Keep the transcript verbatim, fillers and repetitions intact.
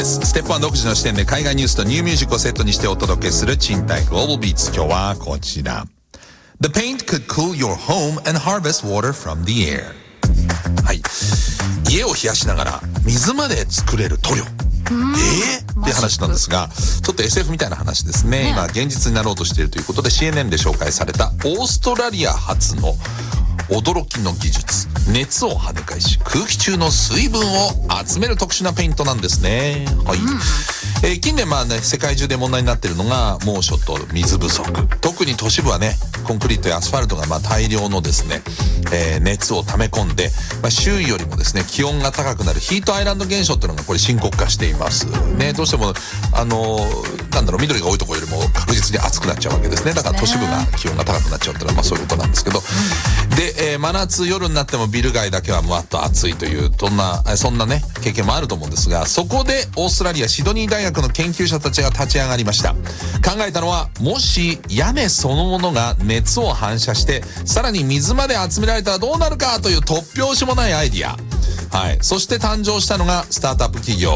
です。ステップワン独自の視点で海外ニュースとニューミュージックをセットにしてお届けする賃貸グローバルビーツ。今日はこちら。The paint could cool your home and harvest water from the air。はい。家を冷やしながら水まで作れる塗料。えー、っていう話なんですが、ちょっと エスエフ みたいな話ですね。今現実になろうとしているということで シーエヌエヌ で紹介されたオーストラリア発の驚きの技術。熱を跳ね返し空気中の水分を集める特殊なペイントなんですね。はい。うん、えー、近年まあね、世界中で問題になっているのが猛暑と水不足。特に都市部はね、コンクリートやアスファルトがまあ大量のですね、えー、熱を溜め込んで、まあ、周囲よりもですね、気温が高くなるヒートアイランド現象っていうのがこれ深刻化していますね。どうしてもあのー、なんだろう、緑が多いところよりも確実に暑くなっちゃうわけですね。だから都市部が気温が高くなっちゃうっていうのはまあそういうことなんですけど、うん、で、えー、真夏夜になってもビル街だけはもわっと暑いという、そんなそんなね経験もあると思うんですが、そこでオーストラリアシドニー大学の研究者たちが立ち上がりました。考えたのは、もし屋根そのものが熱を反射してさらに水まで集められたらどうなるかという突拍子もないアイディア。はい。そして誕生したのがスタートアップ企業